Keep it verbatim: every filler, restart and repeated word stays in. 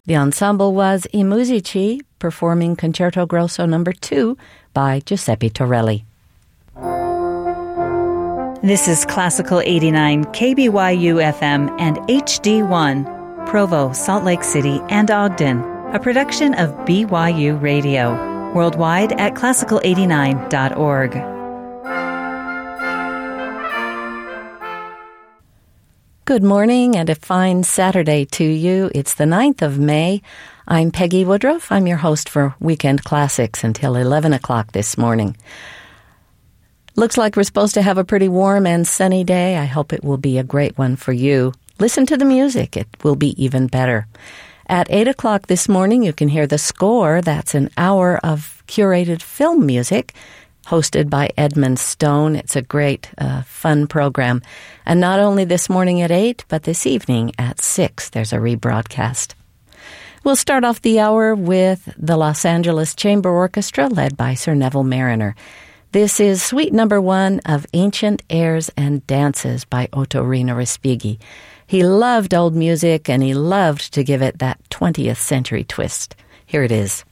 The ensemble was I Musici, performing Concerto Grosso number two by Giuseppe Torelli. This is Classical eighty-nine K B Y U F M and H D one, Provo, Salt Lake City, and Ogden, a production of B Y U Radio, worldwide at classical eighty-nine dot org. Good morning and a fine Saturday to you. It's the ninth of May. I'm Peggy Woodruff. I'm your host for Weekend Classics until eleven o'clock this morning. Looks like we're supposed to have a pretty warm and sunny day. I hope it will be a great one for you. Listen to the music. It will be even better. At eight o'clock this morning, you can hear The Score. That's an hour of curated film music, hosted by Edmund Stone. It's a great, uh, fun program. And not only this morning at eight, but this evening at six, there's a rebroadcast. We'll start off the hour with the Los Angeles Chamber Orchestra, led by Sir Neville Marriner. This is Suite Number One of Ancient Airs and Dances by Ottorino Respighi. He loved old music, and he loved to give it that twentieth century twist. Here it is.